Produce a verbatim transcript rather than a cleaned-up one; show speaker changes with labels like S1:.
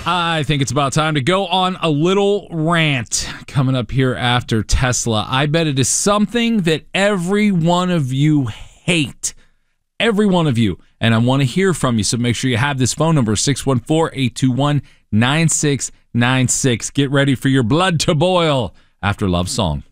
S1: I think it's about time to go on a little rant coming up here after Tesla. I bet it is something that every one of you hate. Every one of you. And I want to hear from you, so make sure you have this phone number, six one four, eight two one, nine six nine six. Get ready for your blood to boil after Love Song.